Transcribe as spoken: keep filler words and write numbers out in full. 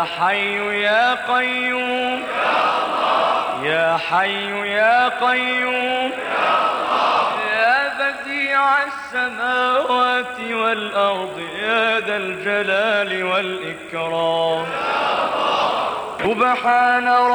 يا حي يا قيوم يا حي يا قيوم يا بديع السماوات والأرض يا ذا الجلال والإكرام سبحان